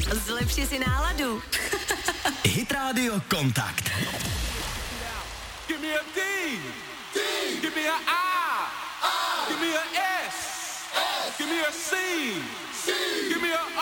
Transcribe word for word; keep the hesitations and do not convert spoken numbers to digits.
Zlepši si náladu. Hit Radio Kontakt. Give me a D. D. Give me a I. I. Give me a S. S. Give me a C. C. Give me a O.